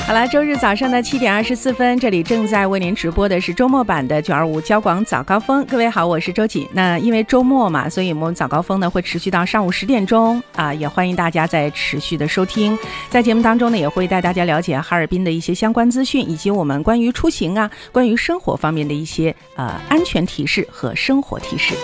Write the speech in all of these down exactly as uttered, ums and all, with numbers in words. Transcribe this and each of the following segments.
好了，周日早上的七点二十四分，这里正在为您直播的是周末版的九二五交广早高峰。各位好，我是周瑾。那因为周末嘛，所以我们早高峰呢会持续到上午十点钟啊，也欢迎大家在持续的收听。在节目当中呢，也会带大家了解哈尔滨的一些相关资讯，以及我们关于出行啊、关于生活方面的一些呃安全提示和生活提示。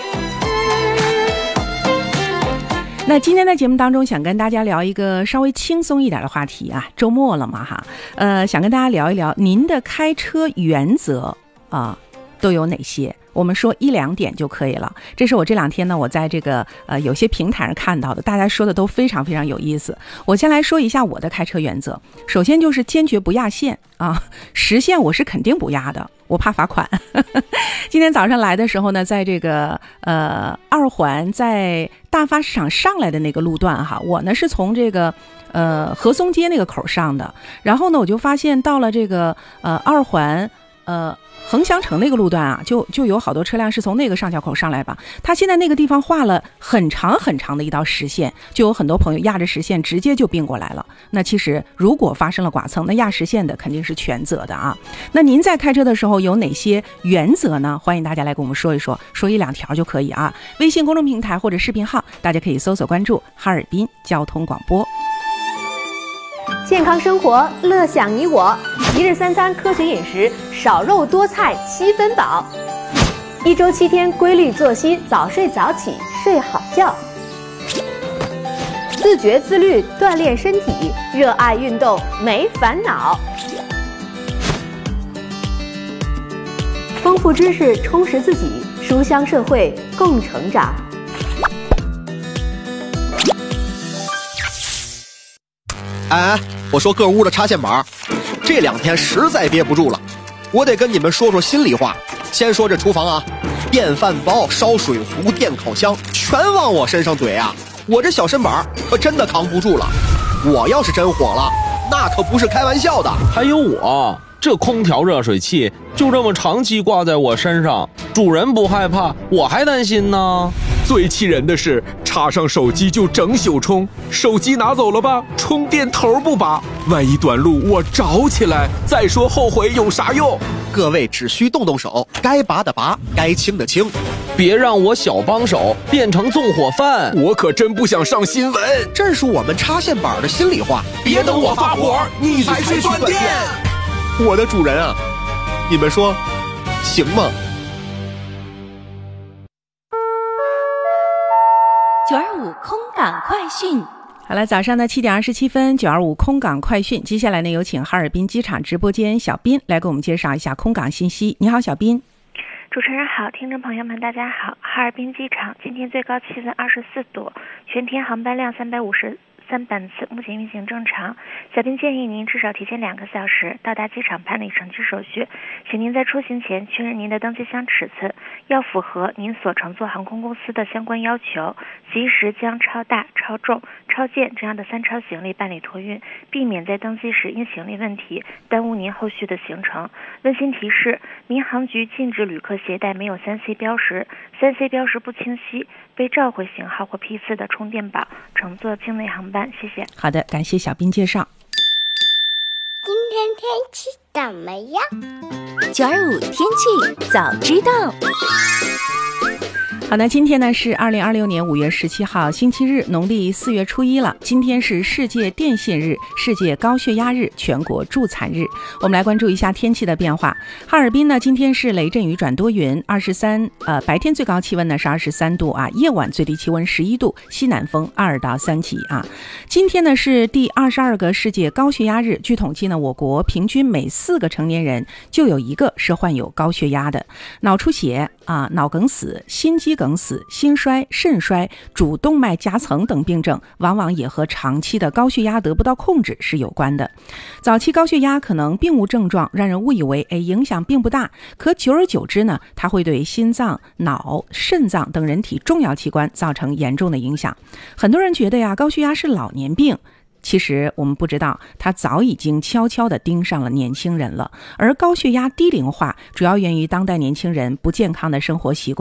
那今天在节目当中想跟大家聊一个稍微轻松一点的话题啊，周末了嘛哈，呃，想跟大家聊一聊您的开车原则啊、呃、都有哪些？我们说一两点就可以了。这是我这两天呢，我在这个呃有些平台上看到的，大家说的都非常非常有意思。我先来说一下我的开车原则。首先就是坚决不压线啊，实线我是肯定不压的，我怕罚款。今天早上来的时候呢，在这个呃二环在大发市场上来的那个路段哈，我呢是从这个呃和松街那个口上的，然后呢我就发现到了这个呃二环呃。横翔城那个路段啊，就就有好多车辆是从那个上桥口上来吧。他现在那个地方画了很长很长的一道实线，就有很多朋友压着实线直接就并过来了。那其实如果发生了剐蹭，那压实线的肯定是全责的啊。那您在开车的时候有哪些原则呢？欢迎大家来跟我们说一说，说一两条就可以啊。微信公众平台或者视频号，大家可以搜索关注哈尔滨交通广播。 健康生活，乐享你我。一日三餐科学饮食，少肉多菜七分饱。一周七天规律作息，早睡早起，睡好觉。自觉自律，锻炼身体，热爱运动，没烦恼。丰富知识，充实自己，书香社会，共成长。 哎，我说各屋的插线板，这两天实在憋不住了，我得跟你们说说心里话。先说这厨房啊，电饭煲、烧水壶、电烤箱全往我身上怼啊，我这小身板可真的扛不住了。我要是真火了，那可不是开玩笑的。 还有我这空调热水器就这么长期挂在我身上，主人不害怕，我还担心呢。 最气人的是，插上手机就整宿充，手机拿走了吧，充电头不拔，万一短路我着起来，再说后悔有啥用？ 各位只需动动手，该拔的拔，该清的清， 别让我小帮手变成纵火犯。 我可真不想上新闻， 这是我们插线板的心里话。 别等我发火，你才去断电。 我的主人啊，你们说行吗？ 九二五空港快讯。好了，早上的七点二十七分，九二五空港快讯。接下来呢，有请哈尔滨机场直播间小斌来给我们介绍一下空港信息。你好，小斌。 主持人好，听众朋友们大家好。哈尔滨机场今天最高气温二十四度，全天航班量三百五十三班次，目前运行正常。小斌建议您至少提前两个小时到达机场办理乘机手续，请您在出行前确认您的登机箱尺寸，要符合您所乘坐航空公司的相关要求，及时将超大、超重、超件这样的三超行李办理托运，避免在登机时因行李问题耽误您后续的行程。温馨提示：民航局禁止旅客携带没有三 C 标识、三 C 标识不清晰、被召回型号或批次的充电宝乘坐境内航班。谢谢。 好的，感谢小斌介绍。 今天天气怎么样？ 九二五天气早知道。 好的，今天呢是二零二六年五月十七号星期日，农历四月初一了。今天是世界电信日、世界高血压日、全国助残日。我们来关注一下天气的变化。哈尔滨呢，今天是雷阵雨转多云，二十三呃白天最高气温呢是二十三度啊，夜晚最低气温十一度，西南风二到三级啊。今天呢是第二十二个世界高血压日，据统计呢，我国平均每四个成年人就有一个是患有高血压的。脑出血啊、脑梗死、心肌梗死、心衰、肾衰、主动脉夹层等病症，往往也和长期的高血压得不到控制是有关的。早期高血压可能并无症状，让人误以为哎影响并不大，可久而久之呢，它会对心脏、脑、肾脏等人体重要器官造成严重的影响。很多人觉得呀，高血压是老年病。其实我们不知道，它早已经悄悄地盯上了年轻人了。而高血压低龄化主要源于当代年轻人不健康的生活习惯。